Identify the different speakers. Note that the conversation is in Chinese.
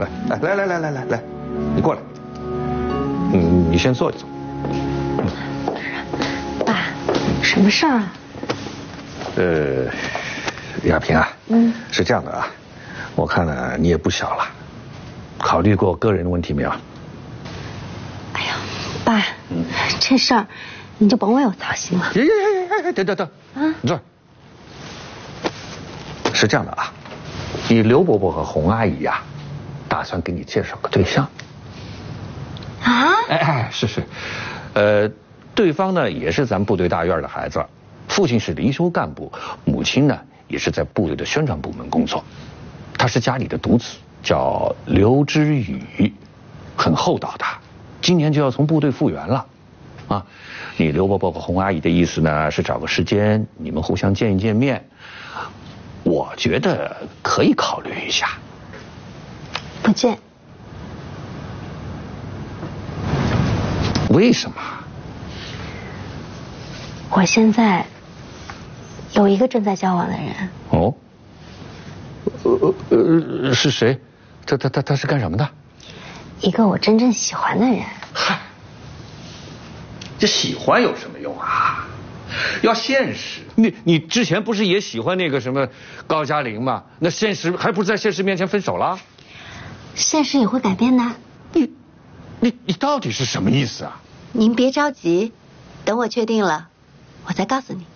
Speaker 1: 来，你过来。你先坐一坐。
Speaker 2: 爸，什么事儿啊？
Speaker 1: 亚萍啊，是这样的啊，我看呢你也不小了，考虑过个人的问题没有？
Speaker 2: 哎呀，爸，这事儿你就甭为我操心了。
Speaker 1: 等，你坐。是这样的啊，你刘伯伯和洪阿姨呀，打算给你介绍个对象。
Speaker 2: 啊？
Speaker 1: 是，对方呢也是咱部队大院的孩子，父亲是离休干部，母亲呢也是在部队的宣传部门工作，他是家里的独子，叫刘知宇，很厚道的，今年就要从部队复员了，啊，你刘伯伯和洪阿姨的意思呢是找个时间你们互相见一见面，我觉得可以考虑一下。
Speaker 2: 不见。
Speaker 1: 为什么？
Speaker 2: 我现在有一个正在交往的人。
Speaker 1: 哦。是谁？他是干什么的？
Speaker 2: 一个我真正喜欢的人。
Speaker 1: 嗨，这喜欢有什么用啊？要现实。你之前不是也喜欢那个什么高加玲吗？那现实还不是在现实面前分手了？
Speaker 2: 现实也会改变的。
Speaker 1: 你到底是什么意思啊？
Speaker 2: 您别着急，等我确定了，我再告诉你。